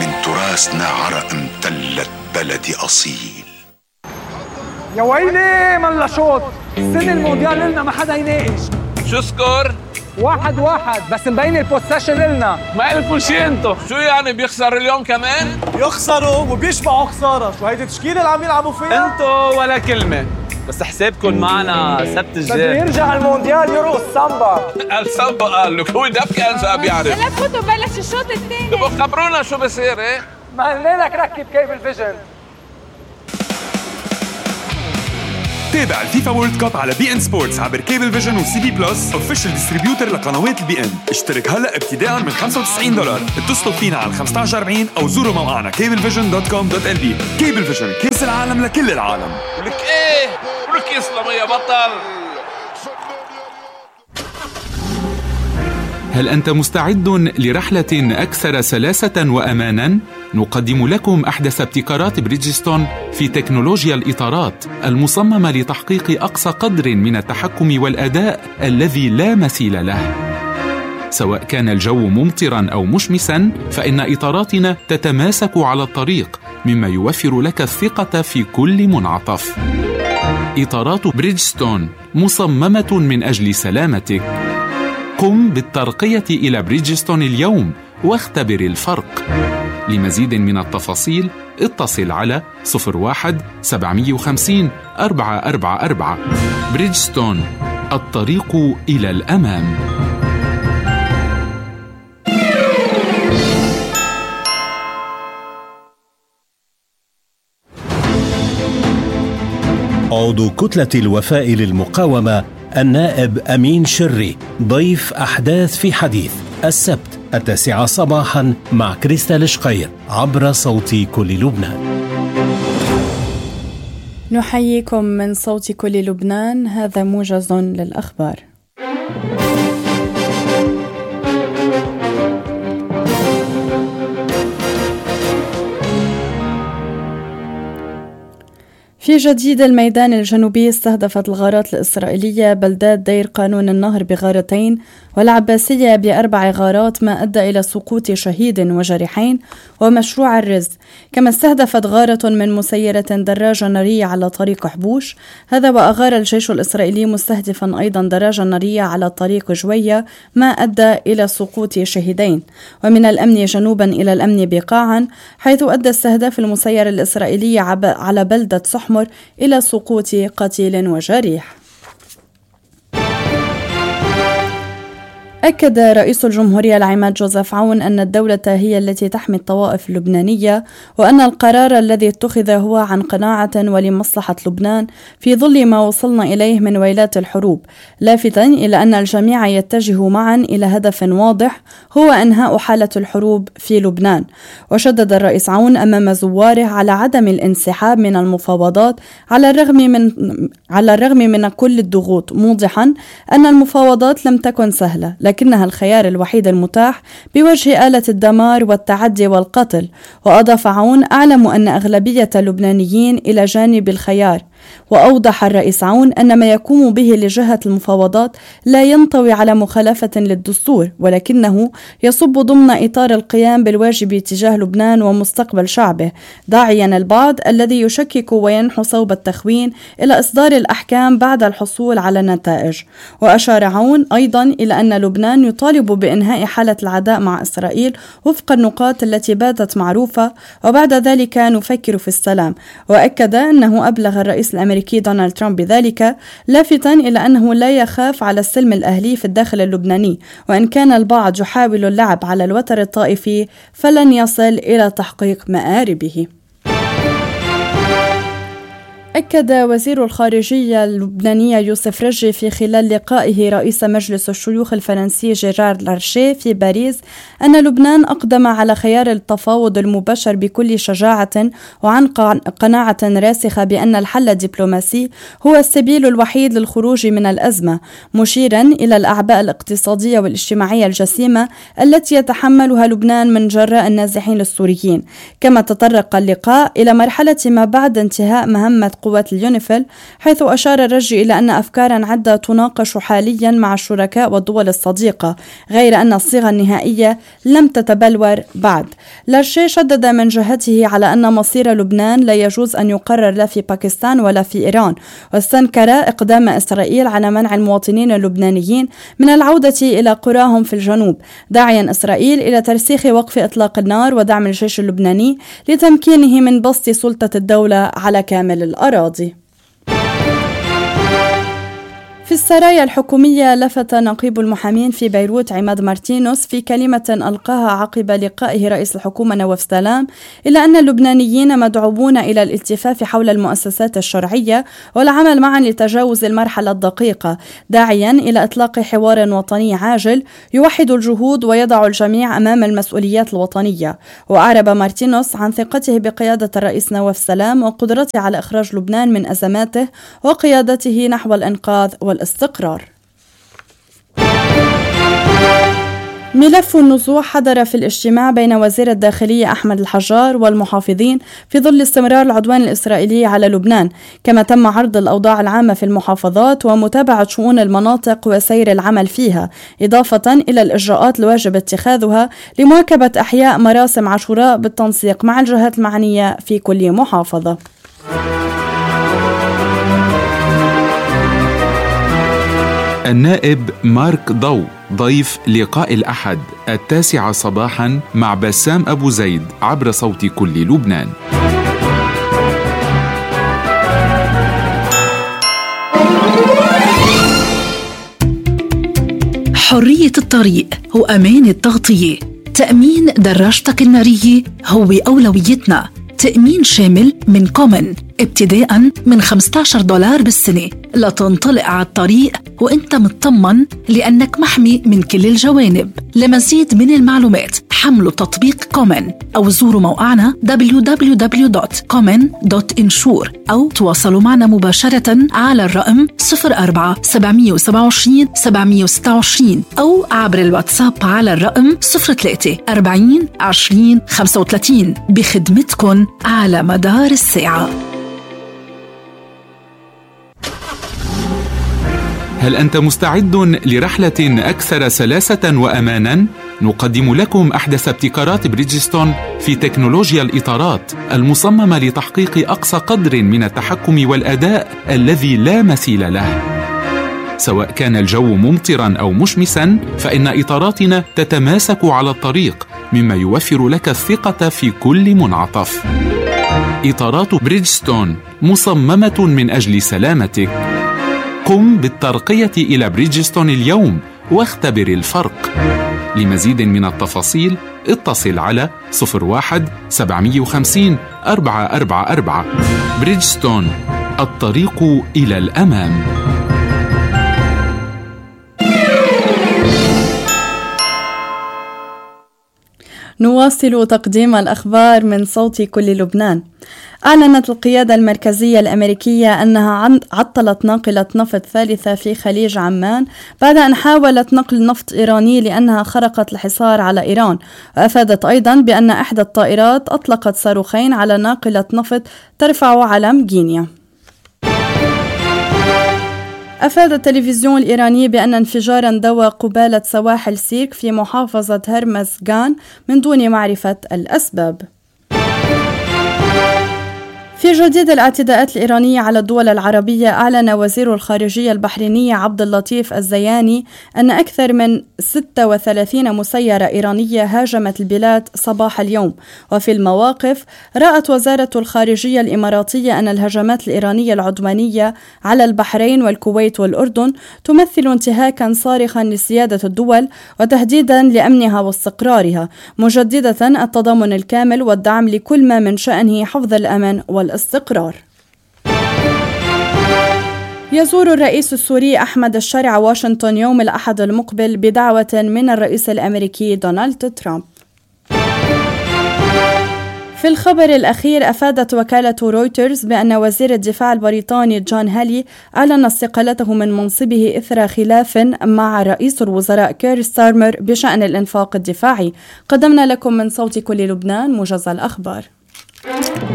من تراثنا عرق امتلت بلدي أصيل. يا ويلي من لشوط السنة المونديال لنا ما حدا يناقش. شو سكور؟ 1-1 بس مبين البوسيشن لنا. ما قلتوا شي انتو. شو يعني بيخسر اليوم كمان؟ يخسروا وبيشبعوا خسارة. شو هيدي التشكيلة اللي عم يلعبوا فيها؟ انتو ولا كلمة، بس حسابكم معنا سبت الجاي. بده يرجع المونديال يرقص سامبا. السامبا قال لك هو دب كان شو بيعرف. لا فوتوا بلش الشوط الثاني. تبقوا خبرونا شو بصير. ايه ما قلنا لك ركب كيبل فيجن. تابع الفيفا وورلد كاب على بي ان سبورتس عبر كيبل فيجن وسي بي بلس اوفيشال ديستريبيوتر لقنوات البي ان. اشترك هلا ابتداء من $95. اتصلوا فينا على 1540 او زوروا موقعنا cablevision.com.lb. كيبل فيجن، كاس العالم لكل العالم. ولك ايه ولك يسلم يا بطل. هل أنت مستعد لرحلة أكثر سلاسة وأماناً؟ نقدم لكم أحدث ابتكارات بريدجستون في تكنولوجيا الإطارات المصممة لتحقيق أقصى قدر من التحكم والأداء الذي لا مثيل له. سواء كان الجو ممطراً أو مشمساً، فإن إطاراتنا تتماسك على الطريق، مما يوفر لك الثقة في كل منعطف. إطارات بريدجستون مصممة من أجل سلامتك. قم بالترقية إلى بريدجستون اليوم واختبر الفرق. لمزيد من التفاصيل اتصل على 01-750-444. بريدجستون، الطريق إلى الأمام. عضو كتلة الوفاء للمقاومة النائب أمين شري ضيف أحداث في حديث السبت 9 صباحا مع كريستال شقير عبر صوت كل لبنان. نحييكم من صوت كل لبنان. هذا موجز للأخبار. في جديد، الميدان الجنوبي استهدفت الغارات الإسرائيلية بلدات دير قانون النهر بغارتين والعباسية ب4 غارات، ما أدى إلى سقوط شهيد وجريحين ومشروع الرز. كما استهدفت غارة من مسيرة دراجة نارية على طريق حبوش، هذا وأغار الجيش الإسرائيلي مستهدفا أيضا دراجة نارية على طريق جوية، ما أدى إلى سقوط شهيدين. ومن الأمن جنوبا إلى الأمن بقاعا، حيث أدى استهداف المسير الإسرائيلي على بلدة صحمر إلى سقوط قتيل وجريح. أكد رئيس الجمهورية العماد جوزيف عون أن الدولة هي التي تحمي الطوائف اللبنانية، وأن القرار الذي اتخذ هو عن قناعة ولمصلحة لبنان في ظل ما وصلنا إليه من ويلات الحروب، لافتا إلى أن الجميع يتجه معا إلى هدف واضح هو إنهاء حالة الحروب في لبنان. وشدد الرئيس عون أمام زواره على عدم الانسحاب من المفاوضات على الرغم من كل الضغوط، موضحا أن المفاوضات لم تكن سهلة، لكنها الخيار الوحيد المتاح بوجه آلة الدمار والتعدي والقتل. وأضاف عون: أعلم أن أغلبية اللبنانيين إلى جانب الخيار. وأوضح الرئيس عون أن ما يقوم به لجهة المفاوضات لا ينطوي على مخالفة للدستور، ولكنه يصب ضمن إطار القيام بالواجب تجاه لبنان ومستقبل شعبه، داعيا البعض الذي يشكك وينحو صوب التخوين إلى إصدار الأحكام بعد الحصول على نتائج. وأشار عون أيضا إلى أن لبنان يطالب بإنهاء حالة العداء مع إسرائيل وفق النقاط التي باتت معروفة، وبعد ذلك نفكر في السلام. وأكد أنه أبلغ الرئيس الأمريكي دونالد ترامب بذلك، لافتاً إلى أنه لا يخاف على السلم الأهلي في الداخل اللبناني، وإن كان البعض يحاول اللعب على الوتر الطائفي فلن يصل إلى تحقيق مآربه. أكد وزير الخارجية اللبنانية يوسف رجي في خلال لقائه رئيس مجلس الشيوخ الفرنسي جيرار لارشيه في باريس أن لبنان أقدم على خيار التفاوض المباشر بكل شجاعة وعن قناعة راسخة بأن الحل الدبلوماسي هو السبيل الوحيد للخروج من الأزمة، مشيرا إلى الأعباء الاقتصادية والاجتماعية الجسيمة التي يتحملها لبنان من جراء النازحين السوريين. كما تطرق اللقاء إلى مرحلة ما بعد انتهاء مهمة قوات اليونيفيل، حيث أشار الرجي إلى أن أفكارا عدة تناقش حاليا مع الشركاء والدول الصديقة، غير أن الصيغة النهائية لم تتبلور بعد. لارشي شدد من جهته على أن مصير لبنان لا يجوز أن يقرر لا في باكستان ولا في إيران، واستنكر إقدام إسرائيل على منع المواطنين اللبنانيين من العودة إلى قراهم في الجنوب، داعيا إسرائيل إلى ترسيخ وقف إطلاق النار ودعم الجيش اللبناني لتمكينه من بسط سلطة الدولة على كامل الأراضي. في السرايا الحكومية، لفت نقيب المحامين في بيروت عماد مارتينوس في كلمة ألقاها عقب لقائه رئيس الحكومة نواف سلام إلى أن اللبنانيين مدعوون إلى الالتفاف حول المؤسسات الشرعية والعمل معا لتجاوز المرحلة الدقيقة، داعيا إلى إطلاق حوار وطني عاجل يوحد الجهود ويضع الجميع أمام المسؤوليات الوطنية. وأعرب مارتينوس عن ثقته بقيادة الرئيس نواف سلام وقدرته على إخراج لبنان من أزماته وقيادته نحو الإنقاذ والاستقرار. ملف النزوح حضر في الاجتماع بين وزير الداخلية أحمد الحجار والمحافظين في ظل استمرار العدوان الإسرائيلي على لبنان، كما تم عرض الأوضاع العامة في المحافظات ومتابعة شؤون المناطق وسير العمل فيها، إضافة إلى الإجراءات الواجب اتخاذها لمواكبة أحياء مراسم عاشوراء بالتنسيق مع الجهات المعنية في كل محافظة. النائب مارك ضو ضيف لقاء الأحد 9 صباحا مع بسام أبو زيد عبر صوت كل لبنان. حرية الطريق وأمان التغطية. تأمين دراجتك النارية هو أولويتنا. تأمين شامل من كومن ابتداء من $15 بالسنة لتنطلق على الطريق وانت مطمن لأنك محمي من كل الجوانب. لمزيد من المعلومات حملوا تطبيق كومن أو زوروا موقعنا www.common.insure أو تواصلوا معنا مباشرة على الرقم 04-727-726 أو عبر الواتساب على الرقم 03-40-20-35 بخدمتكم على مدار الساعة. هل أنت مستعد لرحلة أكثر سلاسة وأمانا؟ نقدم لكم أحدث ابتكارات بريدجستون في تكنولوجيا الإطارات المصممة لتحقيق أقصى قدر من التحكم والأداء الذي لا مثيل له. سواء كان الجو ممطرا أو مشمسا، فإن إطاراتنا تتماسك على الطريق، مما يوفر لك الثقة في كل منعطف. إطارات بريدجستون مصممة من أجل سلامتك. قم بالترقية إلى بريدجستون اليوم واختبر الفرق. لمزيد من التفاصيل اتصل على 01-750-444. بريدجستون، الطريق إلى الأمام. نواصل تقديم الأخبار من صوت كل لبنان. أعلنت القيادة المركزية الأمريكية أنها عطلت ناقلة نفط ثالثة في خليج عمان بعد أن حاولت نقل نفط إيراني لأنها خرقت الحصار على إيران. وأفادت أيضا بأن إحدى الطائرات أطلقت صاروخين على ناقلة نفط ترفع علم غينيا. أفاد التلفزيون الإيراني بأن انفجارا دوى قبالة سواحل سيرك في محافظة هرمزغان من دون معرفة الأسباب. في جديد الاعتداءات الإيرانية على الدول العربية، أعلن وزير الخارجية البحريني عبد اللطيف الزياني أن أكثر من 36 مسيرة إيرانية هاجمت البلاد صباح اليوم. وفي المواقف، رأت وزارة الخارجية الإماراتية أن الهجمات الإيرانية العدوانية على البحرين والكويت والأردن تمثل انتهاكا صارخا لسيادة الدول وتهديدا لأمنها واستقرارها، مجددة التضامن الكامل والدعم لكل ما من شأنه حفظ الأمن والاستقرار. يزور الرئيس السوري أحمد الشرع واشنطن يوم الأحد المقبل بدعوة من الرئيس الأمريكي دونالد ترامب. في الخبر الأخير، أفادت وكالة رويترز بأن وزير الدفاع البريطاني جون هالي أعلن استقالته من منصبه إثر خلاف مع رئيس الوزراء كير ستارمر بشأن الإنفاق الدفاعي. قدمنا لكم من صوت كل لبنان موجز الأخبار.